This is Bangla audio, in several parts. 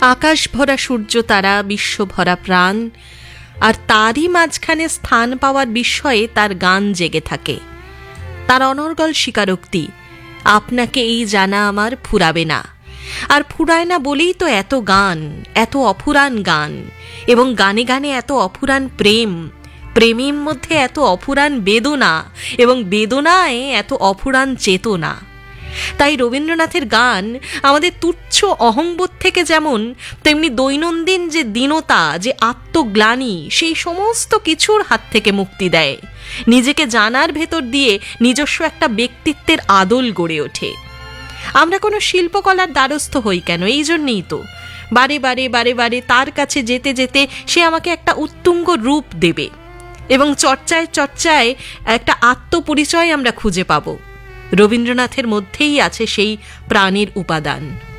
আকাশ ভরা সূর্য তারা, বিশ্ব ভরা প্রাণ, আর তারই মাঝখানে স্থান পাওয়ার বিস্ময়ে তার গান জেগে থাকে। তার অনর্গল স্বীকারোক্তি, আপনাকে এই জানা আমার ফুরাবে না। আর ফুরায় না বলেই তো এত গান, এত অফুরান গান, এবং গানে গানে এত অফুরান প্রেম, প্রেমের মধ্যে এত অফুরান বেদনা, এবং বেদনায় এত অফুরান চেতনা। তাই রবীন্দ্রনাথের গান আমাদের তুচ্ছ অহংবোধ থেকে যেমন, তেমনি দৈনন্দিন যে দীনতা, যে আত্মগ্লানি, সেই সমস্ত কিছুর হাত থেকে মুক্তি দেয়। নিজেকে জানার ভেতর দিয়ে নিজস্ব একটা ব্যক্তিত্বের আদল গড়ে ওঠে। আমরা কোনো শিল্পকলার দ্বারস্থ হই কেন? এই জন্যেই তো বারে বারে বারে বারে তার কাছে যেতে যেতে সে আমাকে একটা উত্তুঙ্গ রূপ দেবে, এবং চর্চায় চর্চায় একটা আত্মপরিচয় আমরা খুঁজে পাব। রবীন্দ্রনাথের মধ্যেই আছে সেই প্রাণের উপাদান।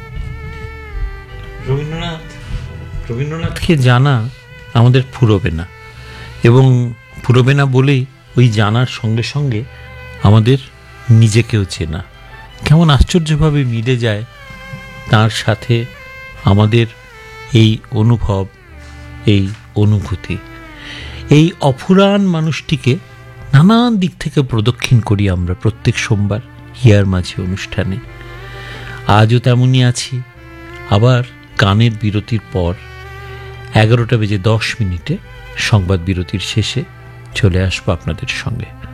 রবীন্দ্রনাথকে জানা আমাদের ফুরোবে না, এবং ফুরোবে না বলেই ওই জানার সঙ্গে সঙ্গে আমাদের নিজেকেও চেনা কেমন আশ্চর্যভাবে মিলে যায় তার সাথে আমাদের এই অনুভব, এই অনুভূতি। এই অফুরান মানুষটিকে নানান দিক থেকে প্রদক্ষিণ করি আমরা প্রত্যেক সোমবার হিয়ার মাঝি অনুষ্ঠানে। আজও তেমনই আছি। আবার গানের বিরতির পর 11:10 সংবাদ বিরতির শেষে চলে আসবো আপনাদের সঙ্গে।